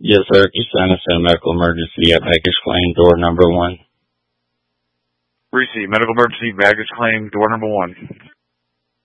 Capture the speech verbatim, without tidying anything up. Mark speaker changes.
Speaker 1: Yes, sir. Can you send us a medical emergency at baggage claim door number one?
Speaker 2: Receive medical emergency baggage claim door number one.